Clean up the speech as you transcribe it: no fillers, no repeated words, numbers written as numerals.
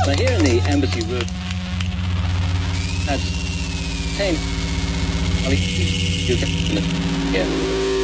Now here in the embassy room, that's same. You can